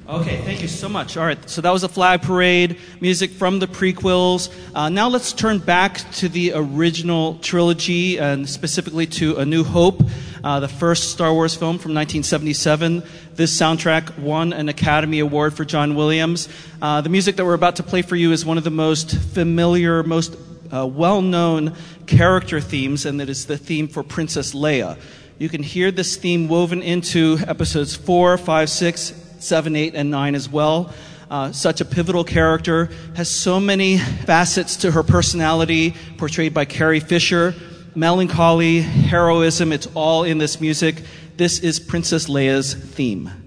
Okay, thank you so much. All right, so that was the Flag Parade, music from the prequels. Now let's turn back to the original trilogy, and specifically to A New Hope, the first Star Wars film from 1977. This soundtrack won an Academy Award for John Williams. The music that we're about to play for you is one of the most familiar, most well-known character themes, and it is the theme for Princess Leia. You can hear this theme woven into episodes 4, 5, 6, 7, 8, and 9 as well. Such a pivotal character, has so many facets to her personality, portrayed by Carrie Fisher. Melancholy, heroism, it's all in this music. This is Princess Leia's theme.